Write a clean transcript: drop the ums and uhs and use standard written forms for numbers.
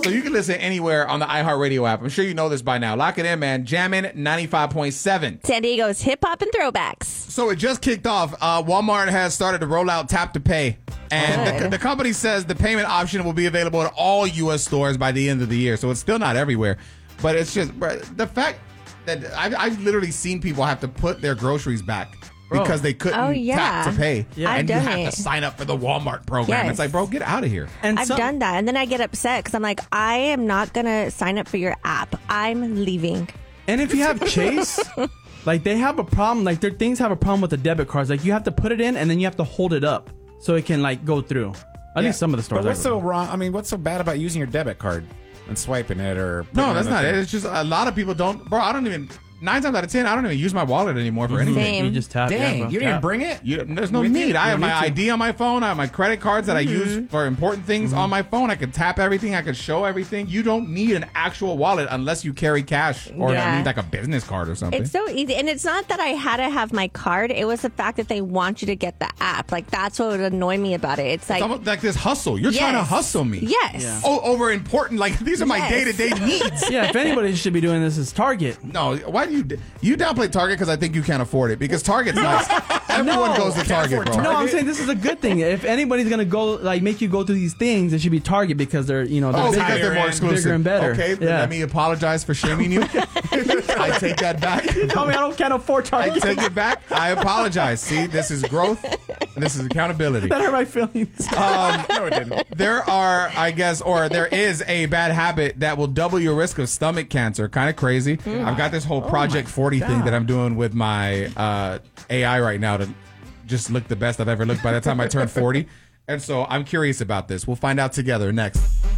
So you can listen anywhere on the iHeartRadio app. I'm sure you know this by now. Lock it in, man. Jammin' 95.7. San Diego's hip hop and throwbacks. So it just kicked off. Walmart has started to roll out Tap to Pay. And the company says the payment option will be available at all U.S. stores by the end of the year. So it's still not everywhere. But it's just the fact that I've literally seen people have to put their groceries back because they couldn't tap to pay. Yeah. And you have to sign up for the Walmart program. Yes. It's like, bro, get out of here. And I've done that. And then I get upset because I'm like, I am not going to sign up for your app. I'm leaving. And if you have Chase, like they have a problem. Like their things have a problem with the debit cards. Like you have to put it in and then you have to hold it up so it can like go through. At least some of the stores. But what's so wrong? I mean, what's so bad about using your debit card and swiping it or? No, that's not it. It's just a lot of people don't. Bro, I don't even. 9 times out of 10, I don't even use my wallet anymore for anything. Same. You just tap. Dang, yeah, you didn't even bring it? There's no need. I have my ID on my phone. I have my credit cards that I use for important things on my phone. I can tap everything. I can show everything. You don't need an actual wallet unless you carry cash or need like a business card or something. It's so easy. And it's not that I had to have my card. It was the fact that they want you to get the app. Like, that's what would annoy me about it. It's like... almost like this hustle. You're trying to hustle me. Yes. Yeah. Oh, over important. Like, these are my day-to-day needs. Yeah, if anybody should be doing this is Target. No, why do you downplay Target because I think you can't afford it? Because Target's nice. Everyone goes to Target, bro. No, I'm saying this is a good thing. If anybody's gonna go like make you go through these things, it should be Target because they're they're because bigger, they're more exclusive. bigger and better. Okay, let me apologize for shaming you. I take that back. Tell me I can't afford I Target. take it back. I apologize. See, this is growth and this is accountability. That hurt my feelings. No, it didn't. There is a bad habit that will double your risk of stomach cancer. Kind of crazy. I've got this whole Project 40 thing that I'm doing with my AI right now to just look the best I've ever looked by the time I turn 40. And so I'm curious about this. We'll find out together next.